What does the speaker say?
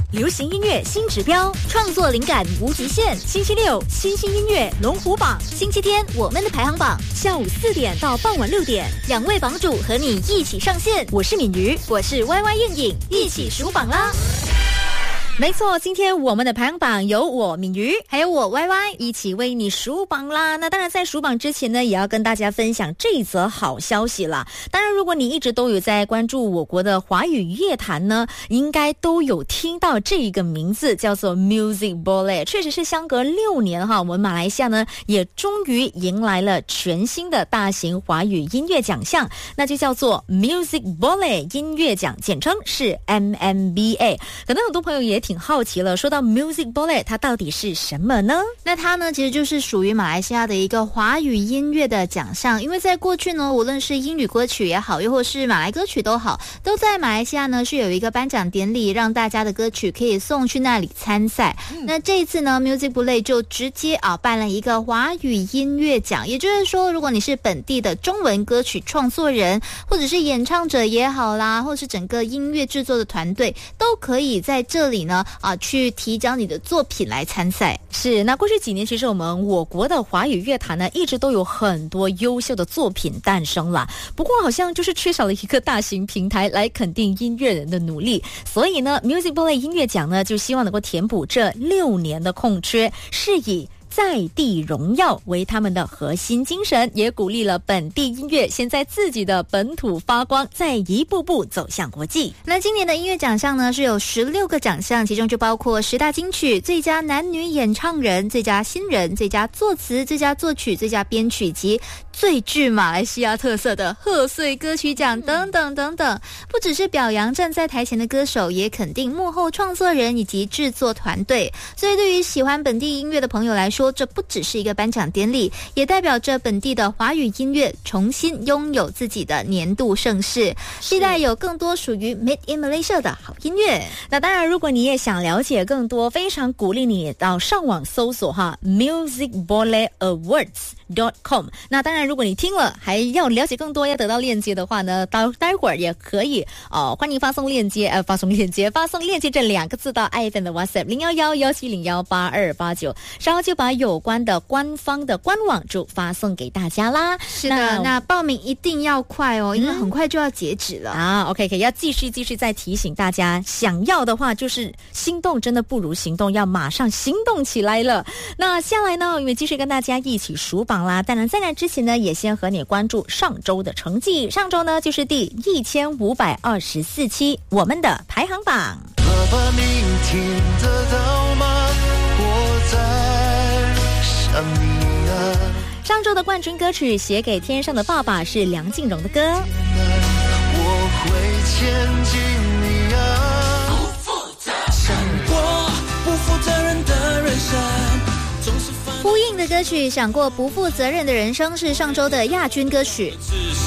流行音乐新指标，创作灵感无极限。星期六新兴音乐龙虎榜，星期天我们的排行榜，下午4点到傍晚6点，2位榜主和你一起上线。我是敏瑜，我是 YY 燕颖，一起数榜啦！没错，今天我们的排行榜有我敏瑜还有我 YY 一起为你数榜啦。那当然在数榜之前呢，也要跟大家分享这一则好消息啦。当然如果你一直都有在关注我国的华语乐坛呢，应该都有听到这一个名字，叫做 Music Bullet。 确实是相隔6年哈，我们马来西亚呢也终于迎来了全新的大型华语音乐奖项，那就叫做 Music Bullet 音乐奖，简称是 MMBA。 可能很多朋友也挺好奇了，说到 Music Bullet 它到底是什么呢？ 那它呢其实就是属于马来西亚的一个华语音乐的奖项。因为在过去呢，无论是英语歌曲也好，又或是马来歌曲都好，都在马来西亚呢是有一个颁奖典礼，让大家的歌曲可以送去那里参赛。那这一次呢 Music Bullet 就直接办了一个华语音乐奖，也就是说如果你是本地的中文歌曲创作人，或者是演唱者也好啦，或是整个音乐制作的团队，都可以在这里呢去提交你的作品来参赛。 是，那过去几年其实我国的华语乐坛呢一直都有很多优秀的作品诞生了，不过好像就是缺少了一个大型平台来肯定音乐人的努力，所以呢 Music Bullet 音乐奖呢就希望能够填补这6年的空缺，是以在地荣耀为他们的核心精神，也鼓励了本地音乐先在自己的本土发光，再一步步走向国际。 那今年的音乐奖项呢是有16个奖项，其中就包括10大金曲、最佳男女演唱人、最佳新人、最佳作词、最佳作曲、最佳编曲及最具马来西亚特色的贺岁歌曲奖等等等等。不只是表扬站在台前的歌手，也肯定幕后创作人以及制作团队。所以对于喜欢本地音乐的朋友来说，这不只是一个颁奖典礼，也代表着本地的华语音乐重新拥有自己的年度盛事，期待有更多属于 Made in Malaysia 的好音乐。 那当然如果你也想了解更多，非常鼓励你到上网搜索Music Bullet Awards.com。 那当然如果你听了还要了解更多，要得到链接的话呢，待会儿也可以欢迎发送链接这2个字到 iFM 的 WhatsApp 011-170-18289，稍后就把有关的官方的官网就发送给大家啦。 是的，那报名一定要快因为很快就要截止了 OK， 要继续再提醒大家，想要的话就是心动真的不如行动，要马上行动起来了。那下来呢，我们继续跟大家一起数榜啦。当然在那之前呢，也先和你关注上周的成绩。上周呢就是第1524期我们的排行榜。 爸爸明天得到吗？我在想你啊。 上周的冠军歌曲《写给天上的爸爸》是梁静茹的歌。 我会牵紧你啊。想过不负责任的人生， 呼应的歌曲《想过不负责任的人生》是上周的亚军歌曲。